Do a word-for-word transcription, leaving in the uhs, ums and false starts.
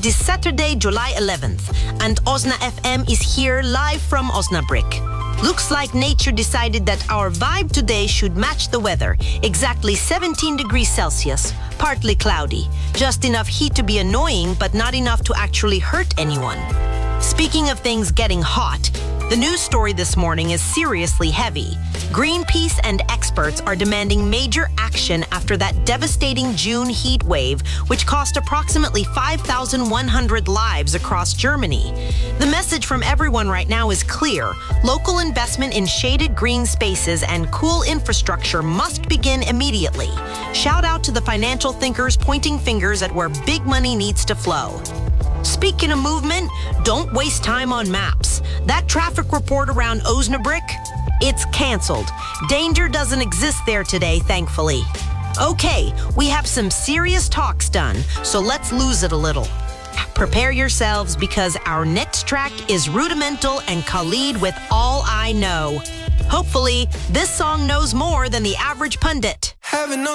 It is Saturday, July eleventh, and Osna F M is here live from Osnabrück. Looks like nature decided that our vibe today should match the weather. Exactly seventeen degrees Celsius, partly cloudy. Just enough heat to be annoying, but not enough to actually hurt anyone. Speaking of things getting hot, the news story this morning is seriously heavy. Greenpeace and experts are demanding major action after that devastating June heat wave, which cost approximately five thousand one hundred lives across Germany. The message from everyone right now is clear. Local investment in shaded green spaces and cool infrastructure must begin immediately. Shout out to the financial thinkers pointing fingers at where big money needs to flow. Speaking of movement, don't waste time on maps. That traffic report around Osnabrück, it's canceled. Danger doesn't exist there today, thankfully. Okay, we have some serious talks done, so let's lose it a little. Prepare yourselves because our next track is Rudimental and Khalid with All I Know. Hopefully, this song knows more than the average pundit.